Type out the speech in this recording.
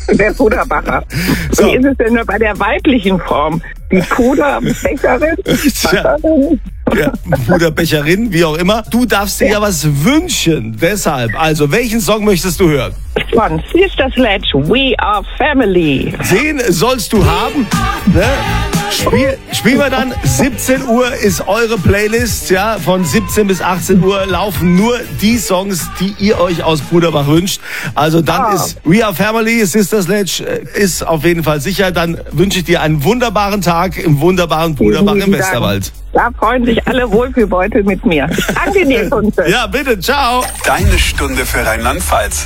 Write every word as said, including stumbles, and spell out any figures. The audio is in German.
Der Puderbacher. So. Wie ist es denn nur bei der weiblichen Form? Die Puderbecherin? Tja. Ja, Puderbecherin, wie auch immer. Du darfst dir ja was wünschen. Deshalb, also, welchen Song möchtest du hören? Von Sister Sledge, We Are Family. Den sollst du haben. Ne? Spiel, spielen wir dann. siebzehn Uhr ist eure Playlist. Ja, von siebzehn bis achtzehn Uhr laufen nur die Songs, die ihr euch aus Puderbach wünscht. Also dann Ah. ist We Are Family, Sister Sledge äh, ist auf jeden Fall sicher. Dann wünsche ich dir einen wunderbaren Tag im wunderbaren Puderbach im Vielen Dank. Westerwald. Da freuen sich alle Wohlfühlbeutel mit mir. Danke dir, Kunze. Ja, bitte. Ciao. Deine Stunde für Rheinland-Pfalz.